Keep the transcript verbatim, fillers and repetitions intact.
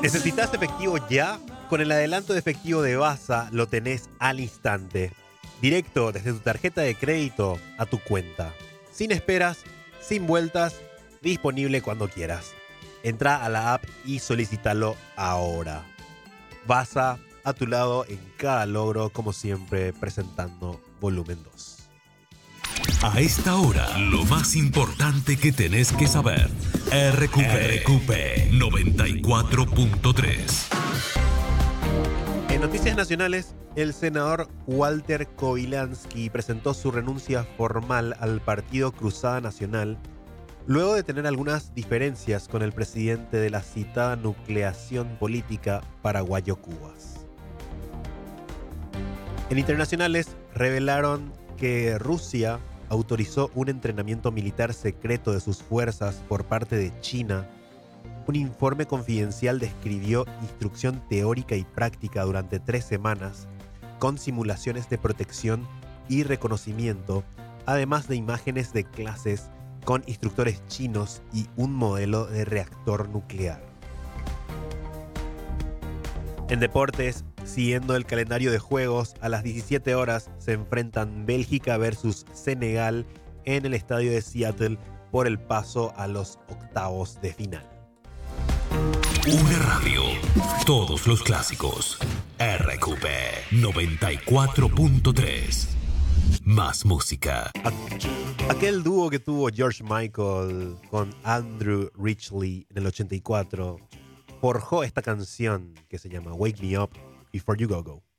¿Necesitas efectivo ya? Con el adelanto de efectivo de Baza lo tenés al instante. Directo desde tu tarjeta de crédito a tu cuenta. Sin esperas, sin vueltas, disponible cuando quieras. Entra a la app y solicítalo ahora. Baza a tu lado en cada logro, como siempre, presentando volumen dos. A esta hora, lo más importante que tenés que saber. R Q P, R Q P noventa y cuatro punto tres. En noticias nacionales, el senador Walter Kobylanski presentó su renuncia formal al partido Cruzada Nacional luego de tener algunas diferencias con el presidente de la citada nucleación política Paraguayo Cubas. En internacionales, revelaron que Rusia autorizó un entrenamiento militar secreto de sus fuerzas por parte de China. Un informe confidencial describió instrucción teórica y práctica durante tres semanas, con simulaciones de protección y reconocimiento, además de imágenes de clases con instructores chinos y un modelo de reactor nuclear. En deportes, siguiendo el calendario de juegos, a las diecisiete horas se enfrentan Bélgica versus Senegal en el estadio de Seattle por el paso a los octavos de final. Una radio, todos los clásicos. R Q P noventa y cuatro punto tres. Más música. Aquel dúo que tuvo George Michael con Andrew Ridgeley en el ochenta y cuatro forjó esta canción que se llama Wake Me Up Before You Go Go.